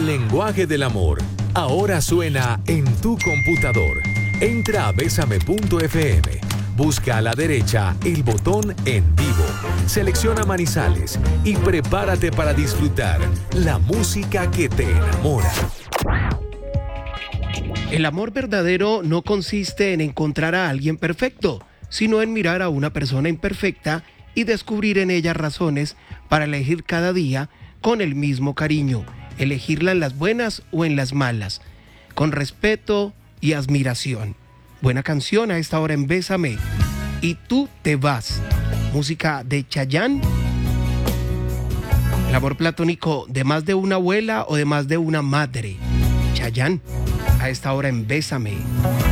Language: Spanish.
El lenguaje del amor ahora suena en tu computador. Entra a besame.fm. Busca a la derecha el botón En Vivo. Selecciona Manizales y prepárate para disfrutar la música que te enamora. El amor verdadero no consiste en encontrar a alguien perfecto, sino en mirar a una persona imperfecta y descubrir en ella razones para elegir cada día con el mismo cariño, elegirla en las buenas o en las malas, con respeto y admiración. Buena canción a esta hora en Bésame. Y tú te vas. Música de Chayanne. El amor platónico de más de una abuela o de más de una madre. Chayanne, a esta hora en Bésame.